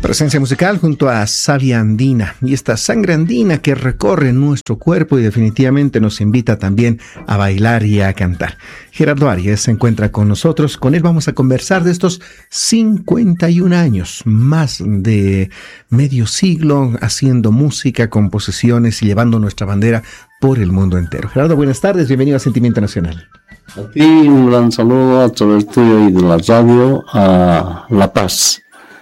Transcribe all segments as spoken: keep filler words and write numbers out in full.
Presencia musical junto a Savia Andina y esta sangre andina que recorre nuestro cuerpo y definitivamente nos invita también a bailar y a cantar. Gerardo Arias se encuentra con nosotros, con él vamos a conversar de estos cincuenta y un años, más de medio siglo haciendo música, composiciones y llevando nuestra bandera por el mundo entero. Gerardo, buenas tardes, bienvenido a Sentimiento Nacional. A ti un gran saludo a todo el tuyo y de la radio a La Paz.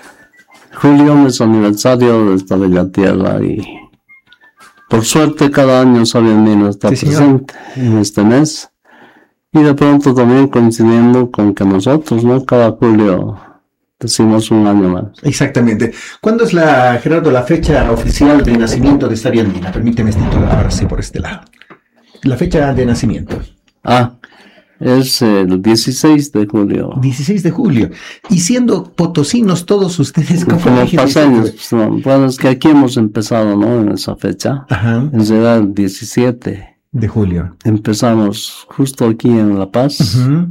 Julio es aniversario de esta bella tierra y por suerte cada año Savia Andina está sí, presente en este mes y de pronto también coincidiendo con que nosotros, ¿no? Cada julio decimos un año más. Exactamente. ¿Cuándo es la, Gerardo, la fecha oficial de nacimiento de Savia Andina? Permíteme esto ahora sí por este lado. La fecha de nacimiento. Ah, es el dieciséis de julio. dieciséis de julio. Y siendo potosinos todos ustedes, ¿cómo como paseños? Pues, no, bueno, es que aquí hemos empezado, ¿no? En esa fecha. Ajá. En realidad el diecisiete de julio. Empezamos justo aquí en La Paz. Uh-huh.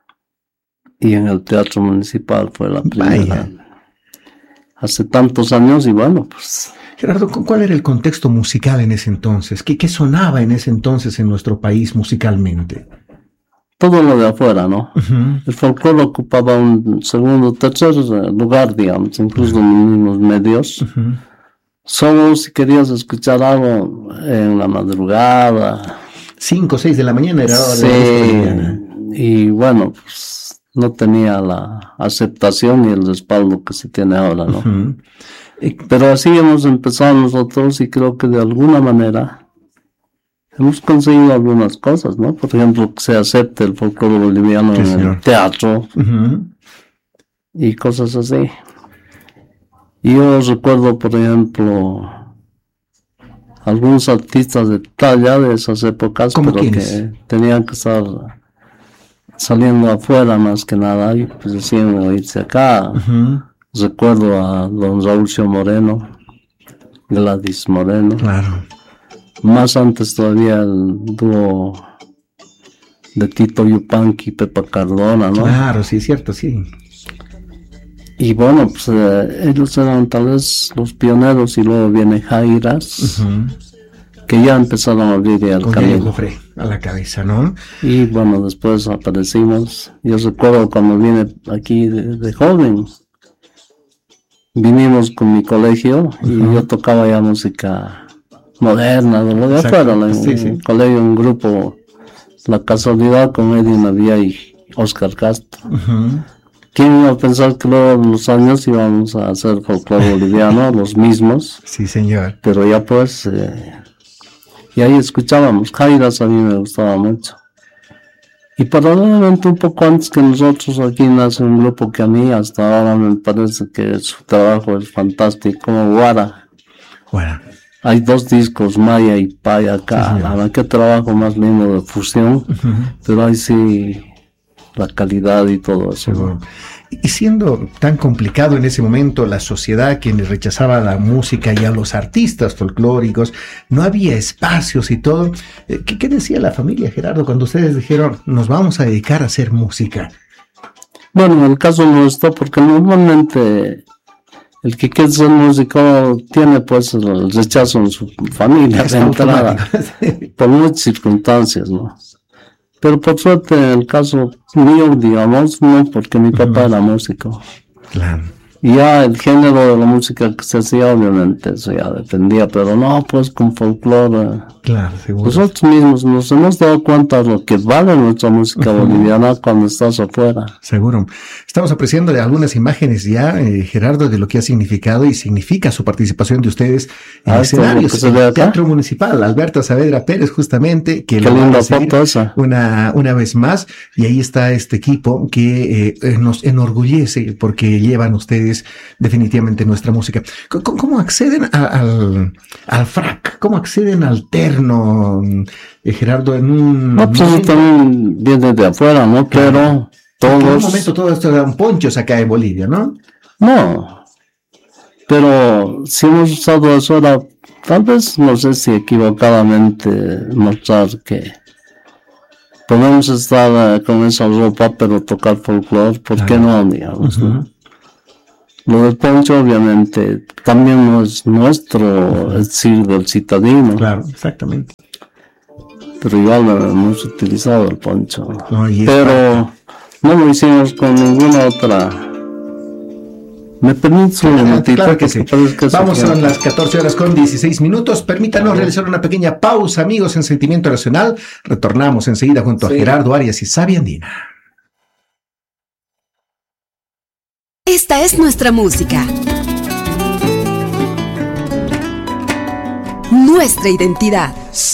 Y en el Teatro Municipal fue la primera. Vaya. Hace tantos años y bueno, pues... Gerardo, ¿cuál era el contexto musical en ese entonces? ¿Qué, qué sonaba en ese entonces en nuestro país musicalmente? Todo lo de afuera, ¿no? Uh-huh. El folclore ocupaba un segundo, tercer lugar, digamos, incluso en los mismos medios. Uh-huh. Solo si querías escuchar algo en la madrugada. Cinco o seis de la mañana era hora sí, de la mañana. Y bueno, pues no tenía la aceptación y el respaldo que se tiene ahora, ¿no? Uh-huh. Pero así hemos empezado nosotros y creo que de alguna manera hemos conseguido algunas cosas, ¿no? Por ejemplo, que se acepte el folclore boliviano sí, en señor. El teatro uh-huh. y cosas así. Y yo recuerdo, por ejemplo, algunos artistas de talla de esas épocas, pero quiénes? Que tenían que estar saliendo afuera más que nada y pues decían irse acá. Uh-huh. Recuerdo a don Raúlcio Moreno, Gladys Moreno. Claro. Más antes todavía el dúo de Tito Yupanqui y Pepa Cardona, ¿no? Claro, sí, cierto, sí. Y bueno, pues eh, ellos eran tal vez los pioneros y luego viene Jairas, uh-huh. que ya empezaron a abrir el con camino. Fre a la cabeza, ¿no? Y bueno, después aparecimos. Yo recuerdo cuando vine aquí de, de joven, vinimos con mi colegio uh-huh. y yo tocaba ya música moderna, de lo de afuera, en sí, sí. colegio, un grupo, la casualidad con Eddie Navia y Oscar Castro. Uh-huh. ¿Quién iba a pensar que luego en los años íbamos a hacer folclore boliviano, los mismos? Sí, señor. Pero ya pues, eh, y ahí escuchábamos, Jairas a mí me gustaba mucho. Y paralelamente un poco antes que nosotros aquí nace un grupo que a mí hasta ahora me parece que su trabajo es fantástico, como Guara. Guara. Hay dos discos, Maya y Paya acá, sí, qué trabajo más lindo de fusión, uh-huh. pero ahí sí la calidad y todo eso. Seguro. Y siendo tan complicado en ese momento la sociedad que rechazaba la música y a los artistas folclóricos, no había espacios y todo, ¿qué, qué decía la familia, Gerardo, cuando ustedes dijeron, nos vamos a dedicar a hacer música? Bueno, en el caso nuestro, porque normalmente... El que quiere ser músico tiene pues el rechazo en su familia de entrada, por muchas circunstancias, ¿no? Pero por suerte en el caso mío, digamos, no, porque mi papá uh-huh. era músico. Claro. Y ya el género de la música que se hacía, obviamente, eso ya dependía, pero no, pues con folclore. Claro, seguro. Nosotros mismos nos hemos dado cuenta de lo que vale nuestra música uh-huh. boliviana cuando estás afuera. Seguro. Estamos apreciando de algunas imágenes ya, eh, Gerardo, de lo que ha significado y significa su participación de ustedes en ah, escenarios. En el Teatro Municipal, Alberto Saavedra Pérez, justamente, que Qué lo linda va a foto esa. Una, una vez más, y ahí está este equipo que eh, nos enorgullece porque llevan ustedes definitivamente nuestra música. ¿Cómo, cómo acceden a, al, al F R A C? ¿Cómo acceden al terno, eh, Gerardo, en un... No, pues eso también viene de afuera, ¿no? Pero todos... En un momento todo esto eran ponchos acá en Bolivia, ¿no? No, pero si hemos usado eso era, tal vez, no sé si equivocadamente, mostrar que podemos estar uh, con esa ropa, pero tocar folclore, ¿por qué no, digamos, uh-huh. ¿no? Lo del poncho, obviamente, también no es nuestro, es decir, del citadino. Claro, exactamente. Pero igual lo hemos utilizado el poncho. No, pero no lo hicimos con ninguna otra. ¿Me permites un minutito? Claro que sí. Que Vamos a las catorce horas con dieciséis minutos. Permítanos sí. realizar una pequeña pausa, amigos, en Sentimiento Nacional. Retornamos enseguida junto sí. a Gerardo Arias y Sabia Andina. Esta es nuestra música. Nuestra identidad.